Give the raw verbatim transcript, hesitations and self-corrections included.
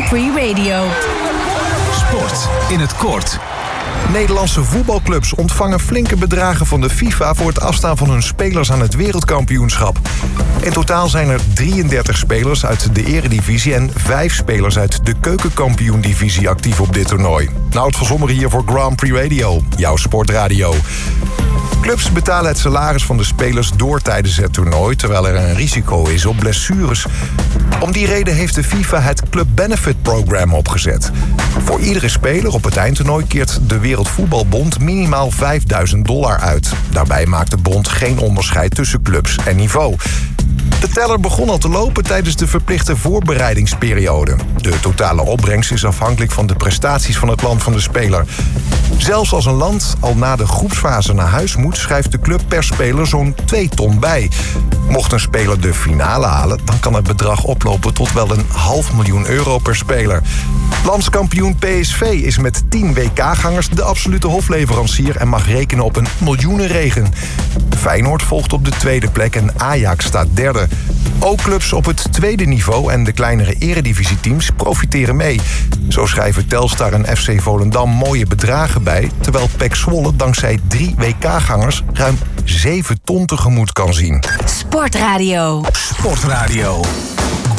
Free Radio. Sport in het kort. Nederlandse voetbalclubs ontvangen flinke bedragen van de FIFA voor het afstaan van hun spelers aan het wereldkampioenschap. In totaal zijn er drieëndertig spelers uit de eredivisie en vijf spelers uit de keukenkampioen-divisie actief op dit toernooi. Nout van Sommer hier voor Grand Prix Radio, jouw sportradio. Clubs betalen het salaris van de spelers door tijdens het toernooi, terwijl er een risico is op blessures. Om die reden heeft de FIFA het Club Benefit Program opgezet. Voor iedere speler op het eindtoernooi keert de Wereldvoetbalbond minimaal vijfduizend dollar uit. Daarbij maakt de bond geen onderscheid tussen clubs en niveau. De teller begon al te lopen tijdens de verplichte voorbereidingsperiode. De totale opbrengst is afhankelijk van de prestaties van het land van de speler. Zelfs als een land al na de groepsfase naar huis moet, schrijft de club per speler zo'n twee ton bij. Mocht een speler de finale halen, dan kan het bedrag oplopen tot wel een half miljoen euro per speler. Landskampioen P S V is met tien W K-gangers de absolute hofleverancier en mag rekenen op een miljoenenregen. Feyenoord volgt op de tweede plek en Ajax staat derde. Ook clubs op het tweede niveau en de kleinere eredivisieteams profiteren mee. Zo schrijven Telstar en F C Volendam mooie bedragen bij, terwijl P E C Zwolle dankzij drie W K-gangers ruim zeven ton tegemoet kan zien. Sportradio. Sportradio.